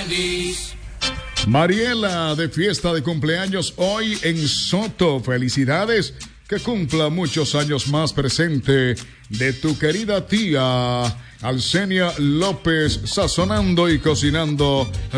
Mariela de fiesta de cumpleaños hoy en Soto. Felicidades, que cumpla muchos años más, presente de tu querida tía Alsenia López, sazonando y cocinando